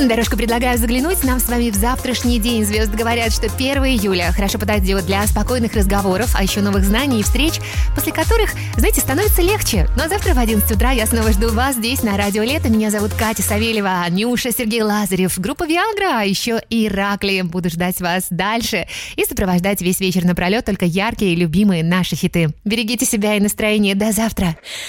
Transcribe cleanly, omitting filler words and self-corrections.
Дорожку предлагаю заглянуть нам с вами в завтрашний день. Звезды говорят, что 1 июля хорошо подойдет для спокойных разговоров, а еще новых знаний и встреч, после которых, знаете, становится легче. Ну а завтра в 11 утра я снова жду вас здесь, на Радио Лето. Меня зовут Катя Савельева, Нюша, Сергей Лазарев, группа Виагра, а еще Иракли. Буду ждать вас дальше и сопровождать весь вечер напролет только яркие и любимые наши хиты. Берегите себя и настроение. До завтра.